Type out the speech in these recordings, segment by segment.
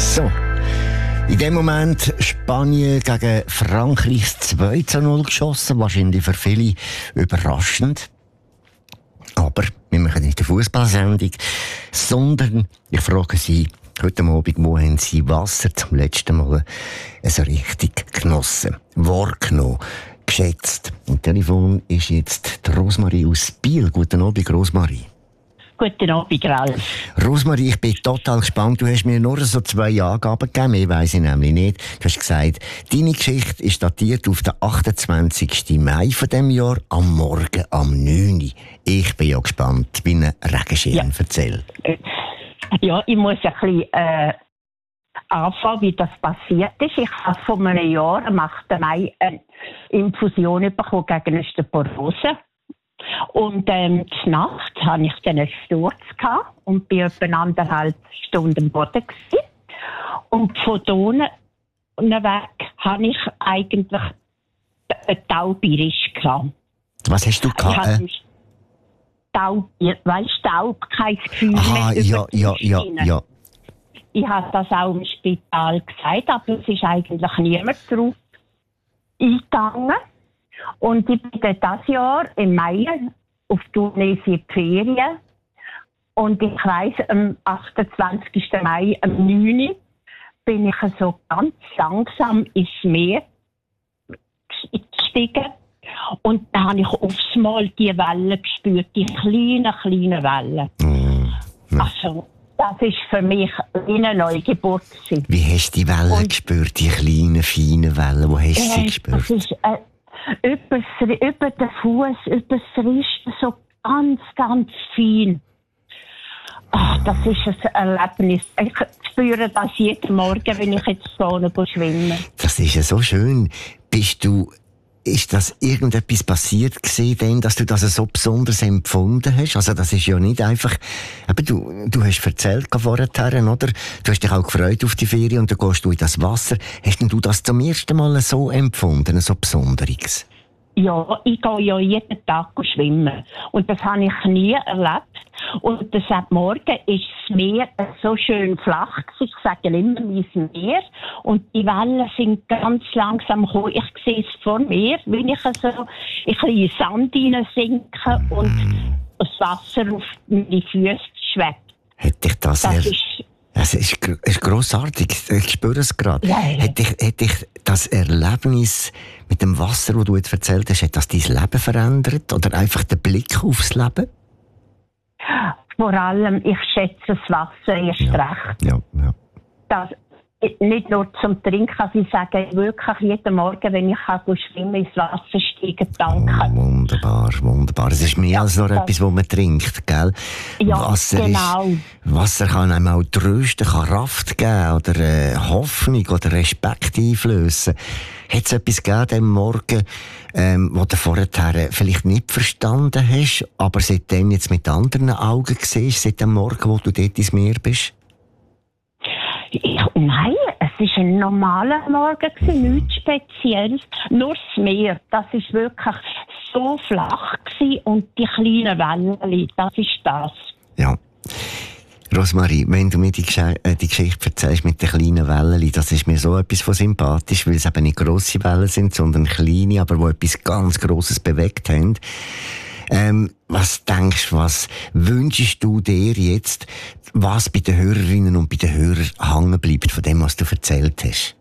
So. In dem Moment Spanien gegen Frankreich 2:0 geschossen. Wahrscheinlich für viele überraschend. Aber wir machen nicht eine Fußballsendung, sondern ich frage Sie heute Abend, wo haben Sie Wasser zum letzten Mal so richtig genossen, wahrgenommen, geschätzt? Am Telefon ist jetzt die Rosmarie aus Biel. Guten Abend, Rosmarie. Guten Abend, Ralf. Rosmarie, ich bin total gespannt. Du hast mir nur so 2 Angaben gegeben, mehr weiss ich nämlich nicht. Du hast gesagt, deine Geschichte ist datiert auf den 28. Mai von diesem Jahr, am Morgen am 9 Uhr. Ich bin ja gespannt, wie ein Regenschirm erzählt. Ja, ich muss ein bisschen anfangen, wie das passiert ist. Ich habe vor einem Jahr, am 8. Mai, eine Infusion bekommen gegen Osteoporose. Und zur Nacht hatte ich dann einen Sturz und bin etwa 1,5 Stunden am Boden gewesen. Und von dort weg hatte ich eigentlich einen Taubirisch gehabt. Was hast du gehabt? Taub, kein Gefühl mehr. Ja. Ich habe das auch im Spital gesagt, aber es ist eigentlich niemand drauf eingegangen. Und ich bin dieses Jahr im Mai auf Tunesien Ferien. Und ich weiss, am 28. Mai, am 9. Uhr, bin ich so ganz langsam ins Meer gestiegen. Und da habe ich aufs Mal die Wellen gespürt, die kleinen Wellen. Also, das war für mich eine Neugeburt. Wie hast du die Wellen gespürt, die kleinen, feinen Wellen? Wo hast du sie gespürt? Das ist, über den Fuß, über das Rüsten, so ganz, ganz fein. Ach, das ist ein Erlebnis. Ich spüre das jeden Morgen, wenn ich jetzt vorne schwimme. Das ist ja so schön. Ist das irgendetwas passiert gewesen, dass du das so besonders empfunden hast? Also das ist ja nicht einfach, aber du hast erzählt vorher, oder? Du hast dich auch gefreut auf die Ferien und dann gehst du in das Wasser. Hast denn du das zum ersten Mal so empfunden, so Besonderes? Ja, ich gehe ja jeden Tag schwimmen. Und das habe ich nie erlebt. Und deshalb morgen ist das Meer so schön flach. Ich sage immer, mein Meer. Und die Wellen sind ganz langsam gekommen. Ich sehe es vor mir, wenn ich so ein bisschen Sand hineinsinke und das Wasser auf meine Füße schwebt. Hätte ich das Es ist grossartig. Ich spüre es gerade. Ja. Hätte dich das Erlebnis mit dem Wasser, das du jetzt erzählt hast, hat das dein Leben verändert? Oder einfach den Blick aufs Leben? Vor allem, ich schätze das Wasser erst recht. Ja. Das, nicht nur zum Trinken, also ich sage wirklich jeden Morgen, wenn ich schwimmen ins Wasser steigen, danke. Oh, wunderbar. Es ist mehr als nur etwas, das man trinkt, gell? Ja, Wasser genau. Wasser kann einem auch trösten, kann Kraft geben oder Hoffnung oder Respekt einflößen. Hat es etwas gegeben am Morgen, wo du vorher vielleicht nicht verstanden hast, aber seitdem jetzt mit anderen Augen siehst, seit dem Morgen, wo du dort ins Meer bist? Nein, es war ein normaler Morgen, nichts Spezielles. Nur das Meer, das war wirklich so flach und die kleinen Wellen, das ist das. Ja. Rosmarie, wenn du mir die Geschichte erzählst mit den kleinen Wellen, das ist mir so etwas von sympathisch, weil es eben nicht grosse Wellen sind, sondern kleine, aber die etwas ganz Grosses bewegt haben. Was denkst du, was wünschst du dir jetzt, was bei den Hörerinnen und bei den Hörern hängen bleibt von dem, was du erzählt hast?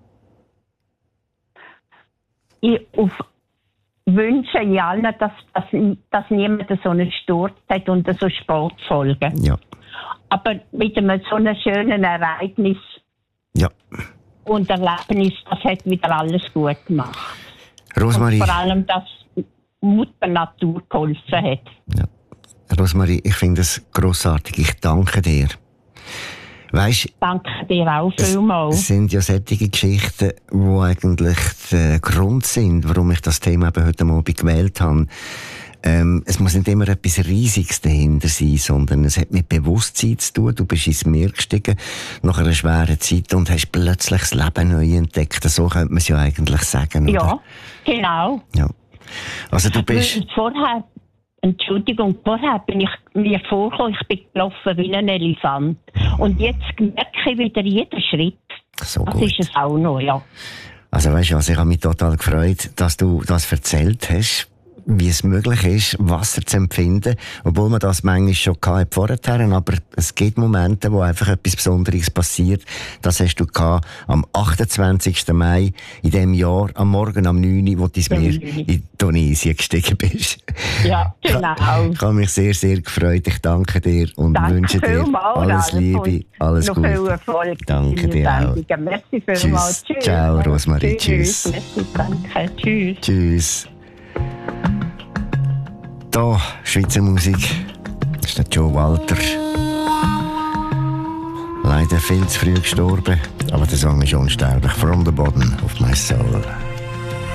Ich wünsche allen, dass niemand so einen Sturz hat und so Sportfolgen. Ja. Aber mit einem so einem schönen Ereignis und Erlebnis, das hat wieder alles gut gemacht. Rosmarie. Und vor allem, dass Mutter Natur geholfen hat. Ja. Rosmarie, ich finde es grossartig. Ich danke dir. Weisst, danke dir auch vielmals. Es sind ja solche Geschichten, die eigentlich der Grund sind, warum ich das Thema eben heute Abend gewählt habe. Es muss nicht immer etwas Riesiges dahinter sein, sondern es hat mit Bewusstsein zu tun. Du bist ins Meer gestiegen nach einer schweren Zeit und hast plötzlich das Leben neu entdeckt. So könnte man es ja eigentlich sagen, oder? Ja, genau. Ja. Also du bist... Vorher bin ich mir vorgekommen, ich bin gelaufen wie ein Elefant. Und jetzt merke ich wieder jeden Schritt, So das gut. ist es auch noch, ja. Also weißt du was, ich habe mich total gefreut, dass du das erzählt hast, wie es möglich ist, Wasser zu empfinden, obwohl man das manchmal schon gehabt vorher, aber es gibt Momente, wo einfach etwas Besonderes passiert. Das hast du gehabt am 28. Mai in diesem Jahr, am Morgen am 9 Uhr, wo du ins Meer in Tunesien gestiegen bist. Ja, genau. Ich habe mich sehr, sehr gefreut. Ich danke dir und wünsche dir alles Liebe, alles Gute. Noch viel Erfolg. Danke dir auch. Merci vielmals. Tschüss. Ciao, Rosmarie. Tschüss. Merci, danke. Tschüss. Tschüss. Da, Schweizer Musik. Das ist der Joe Walter. Leider viel zu früh gestorben, aber der Song ist unsterblich. From the bottom of my soul.